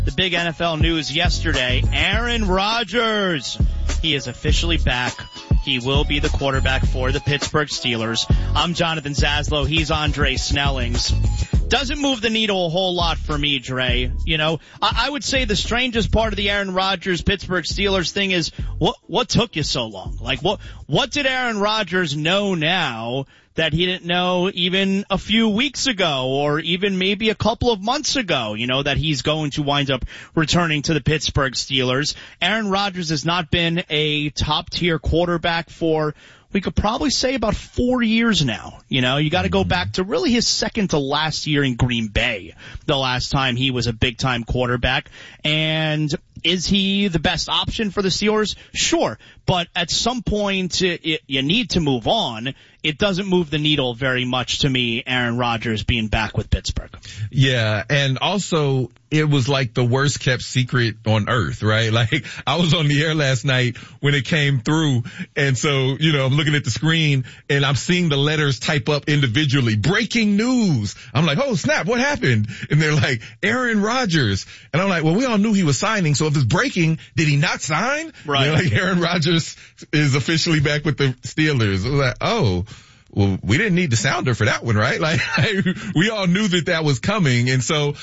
The big NFL news yesterday, Aaron Rodgers. He is officially back. He will be the quarterback for the Pittsburgh Steelers. I'm Jonathan Zaslow. He's Andre Snellings. Doesn't move the needle a whole lot for me, Dre. You know, I would say the strangest part of the Aaron Rodgers Pittsburgh Steelers thing is what took you so long? Like what did Aaron Rodgers know now that he didn't know even a few weeks ago or even maybe a couple of months ago, you know, that he's going to wind up returning to the Pittsburgh Steelers? Aaron Rodgers has not been a top-tier quarterback for, we could probably say, about 4 years now. You know, you got to go back to really his second to last year in Green Bay, the last time he was a big-time quarterback. And is he the best option for the Steelers? Sure. But at some point, you need to move on. It doesn't move the needle very much to me, Aaron Rodgers being back with Pittsburgh. Yeah, and also it was like the worst kept secret on earth, right? Like, I was on the air last night when it came through, and so, you know, I'm looking at the screen and I'm seeing the letters type up individually. Breaking news. I'm like, oh snap, what happened? And they're like, Aaron Rodgers. And I'm like, well, we all knew he was signing, so if it's breaking, did he not sign? Right. They're like, Aaron Rodgers is officially back with the Steelers. I was like, oh. Well, we didn't need the sounder for that one, right? Like, we all knew that was coming. And so,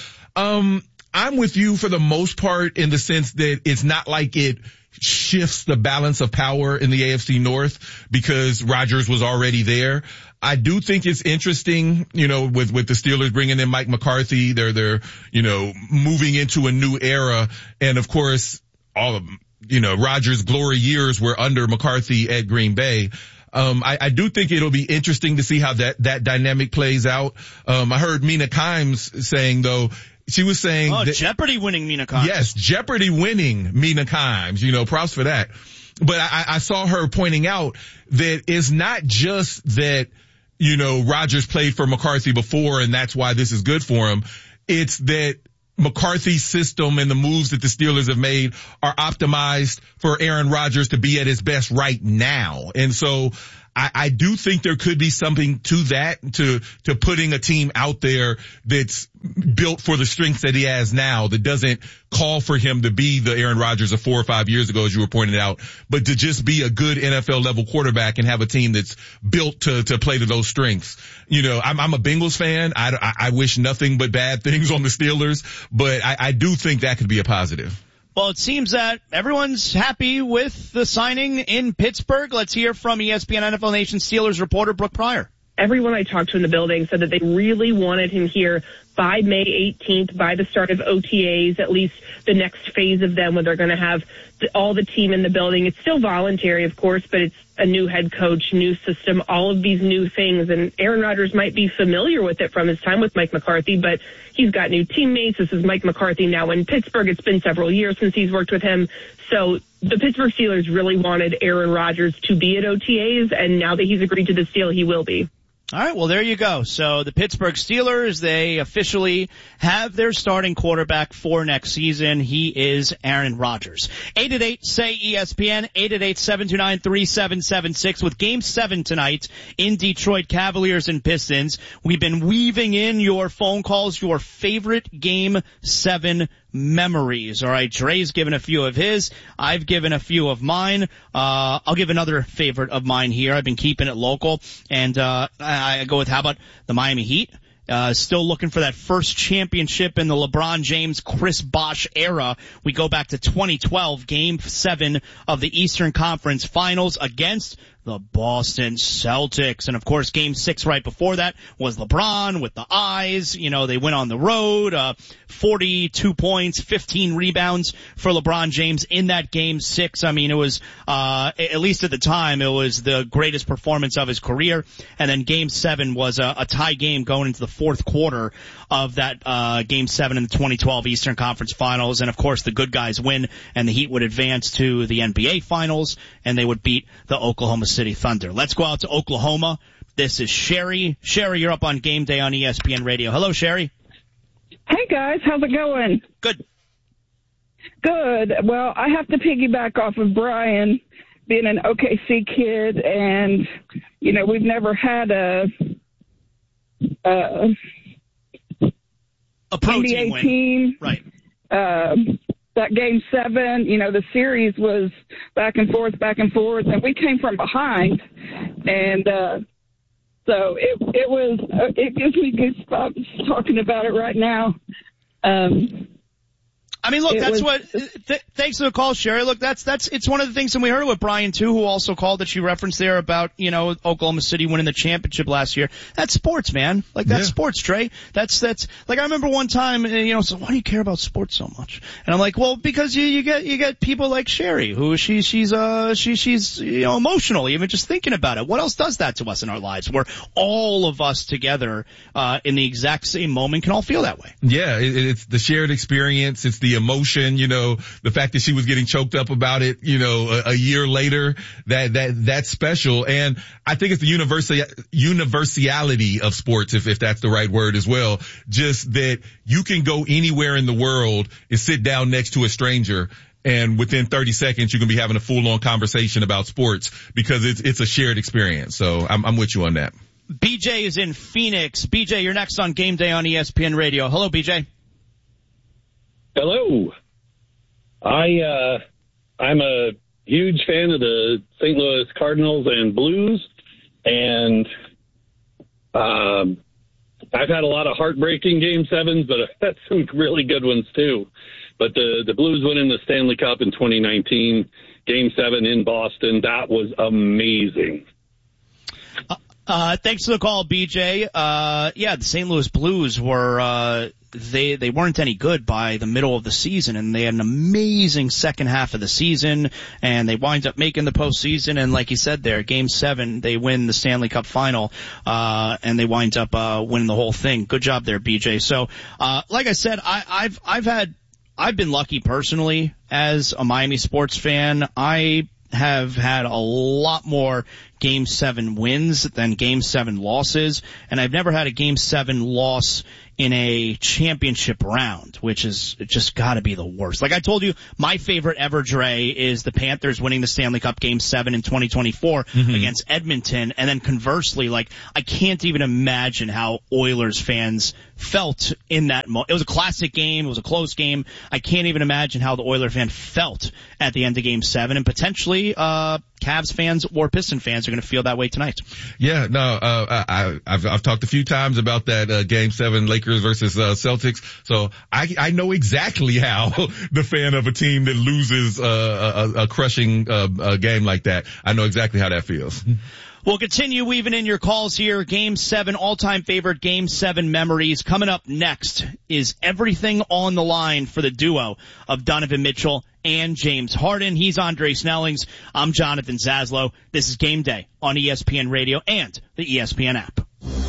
I'm with you for the most part in the sense that it's not like it shifts the balance of power in the AFC North because Rodgers was already there. I do think it's interesting, you know, with the Steelers bringing in Mike McCarthy. They're, you know, moving into a new era. And of course, all of, you know, Rodgers' glory years were under McCarthy at Green Bay. I do think it'll be interesting to see how that dynamic plays out. I heard Mina Kimes saying, though, she was saying that Jeopardy winning Mina Kimes. Yes, Jeopardy winning Mina Kimes, you know, props for that. But I saw her pointing out that it's not just that, you know, Rodgers played for McCarthy before and that's why this is good for him. It's that McCarthy's system and the moves that the Steelers have made are optimized for Aaron Rodgers to be at his best right now. And so I do think there could be something to that, to putting a team out there that's built for the strengths that he has now, that doesn't call for him to be the Aaron Rodgers of 4 or 5 years ago, as you were pointing out, but to just be a good NFL level quarterback and have a team that's built to play to those strengths. You know, I'm a Bengals fan. I wish nothing but bad things on the Steelers, but I do think that could be a positive. Well, it seems that everyone's happy with the signing in Pittsburgh. Let's hear from ESPN NFL Nation Steelers reporter Brooke Pryor. Everyone I talked to in the building said that they really wanted him here by May 18th, by the start of OTAs, at least the next phase of them, when they're going to have all the team in the building. It's still voluntary, of course, but it's a new head coach, new system, all of these new things. And Aaron Rodgers might be familiar with it from his time with Mike McCarthy, but he's got new teammates. This is Mike McCarthy now in Pittsburgh. It's been several years since he's worked with him. So the Pittsburgh Steelers really wanted Aaron Rodgers to be at OTAs, and now that he's agreed to this deal, he will be. All right, well, there you go. So the Pittsburgh Steelers, they officially have their starting quarterback for next season. He is Aaron Rodgers. 888-SAY-ESPN, 888-729-3776. With Game 7 tonight in Detroit, Cavaliers and Pistons, we've been weaving in your phone calls, your favorite Game 7 memories. All right, Dre's given a few of his. I've given a few of mine. I'll give another favorite of mine here. I've been keeping it local, and I go with, how about the Miami Heat? Still looking for that first championship in the LeBron James, Chris Bosh era. We go back to 2012, Game 7 of the Eastern Conference Finals against the Boston Celtics. And of course, Game 6 right before that was LeBron with the eyes. You know, they went on the road, 42 points, 15 rebounds for LeBron James in that Game 6. I mean, it was, at least at the time, it was the greatest performance of his career. And then Game 7 was a tie game going into the fourth quarter of that, Game 7 in the 2012 Eastern Conference Finals. And of course, the good guys win, and the Heat would advance to the NBA Finals, and they would beat the Oklahoma City Thunder. Let's go out to Oklahoma. This is Sherry. Sherry, you're up on Game Day on ESPN Radio. Hello, Sherry. Hey, guys. How's it going? Good. Good. Well, I have to piggyback off of Brian, being an OKC kid, and, you know, we've never had a pro NBA team win. team. Right. that game 7, the series was back and forth, and we came from behind. And so it gives me goosebumps talking about it right now. I mean, look, thanks for the call, Sherry. Look, it's one of the things, and we heard it with Brian too, who also called that you referenced there about, Oklahoma City winning the championship last year. That's sports, man. Like, that's sports, Trey. That's, like, I remember one time, so why do you care about sports so much? And I'm like, well, because you get people like Sherry, who she's emotional, even just thinking about it. What else does that to us in our lives? Where all of us together, in the exact same moment can all feel that way. Yeah, it's the shared experience. It's the emotion, the fact that she was getting choked up about it, a year later, that's special. And I think it's the universality of sports, if that's the right word as well. Just that you can go anywhere in the world and sit down next to a stranger, and within 30 seconds you can be having a full-on conversation about sports because it's a shared experience. So I'm with you on that. BJ is in Phoenix. BJ, you're next on Game Day on ESPN Radio. Hello, BJ. Hello. I'm a huge fan of the St. Louis Cardinals and Blues, and I've had a lot of heartbreaking Game 7s, but I've had some really good ones too. But the Blues winning the Stanley Cup in 2019, Game 7 in Boston, that was amazing. Thanks for the call, BJ. The St. Louis Blues were, they weren't any good by the middle of the season, and they had an amazing second half of the season, and they wind up making the postseason, and like you said there, Game 7, they win the Stanley Cup final, and they wind up, winning the whole thing. Good job there, BJ. So, like I said, I've been lucky personally as a Miami sports fan. I have had a lot more Game 7 wins than Game 7 losses, and I've never had a Game 7 loss in a championship round, which is just gotta be the worst. Like I told you, my favorite ever, Dre, is the Panthers winning the Stanley Cup Game 7 in 2024 against Edmonton, and then conversely, like, I can't even imagine how Oilers fans felt in that moment. It was a classic game, it was a close game. I can't even imagine how the Oiler fan felt at the end of Game 7, and potentially, Cavs fans or Piston fans are going to feel that way tonight. Yeah, no, I've talked a few times about that, Game 7 Lakers versus, Celtics. So I know exactly how the fan of a team that loses, a crushing, game like that. I know exactly how that feels. We'll continue weaving in your calls here. Game 7, all-time favorite Game 7 memories. Coming up next is everything on the line for the duo of Donovan Mitchell and James Harden. He's Andre Snellings. I'm Jonathan Zaslow. This is Game Day on ESPN Radio and the ESPN app.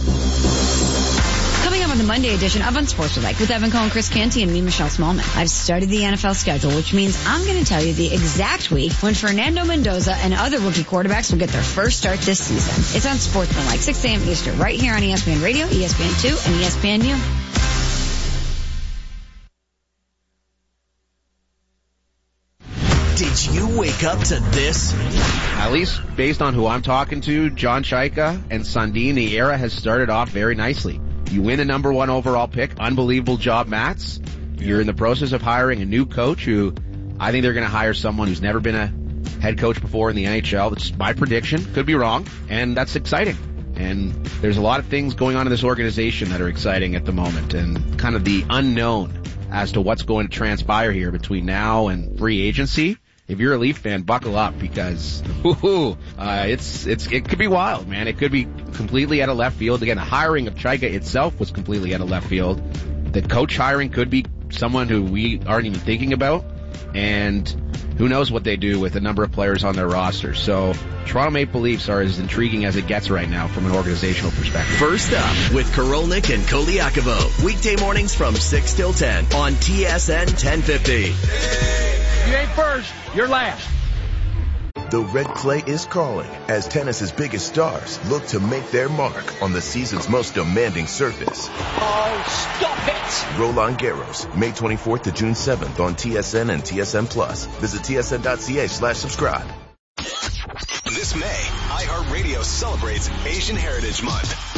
Coming up on the Monday edition of Unsportsmanlike with Evan Cohen, Chris Canty, and me, Michelle Smallman. I've studied the NFL schedule, which means I'm going to tell you the exact week when Fernando Mendoza and other rookie quarterbacks will get their first start this season. It's Unsportsmanlike, 6 a.m. Eastern, right here on ESPN Radio, ESPN2, and ESPNU. Did you wake up to this? At least based on who I'm talking to, John Chaika and Sundin, the era has started off very nicely. You win a number 1 overall pick. Unbelievable job, Mats. You're in the process of hiring a new coach who I think they're going to hire someone who's never been a head coach before in the NHL. That's my prediction. Could be wrong. And that's exciting. And there's a lot of things going on in this organization that are exciting at the moment, and kind of the unknown as to what's going to transpire here between now and free agency. If you're a Leaf fan, buckle up because it could be wild, man. It could be completely out of left field. Again, the hiring of Chaika itself was completely out of left field. The coach hiring could be someone who we aren't even thinking about, and who knows what they do with a number of players on their roster. So Toronto Maple Leafs are as intriguing as it gets right now from an organizational perspective. First up with Korolnik and Koliakovo. Weekday mornings from 6 till 10 on TSN 1050. You ain't first, you're last. The red clay is calling as tennis's biggest stars look to make their mark on the season's most demanding surface. Oh, stop it! Roland Garros, May 24th to June 7th on TSN and TSN Plus. Visit tsn.ca/subscribe. This May, iHeartRadio celebrates Asian Heritage Month.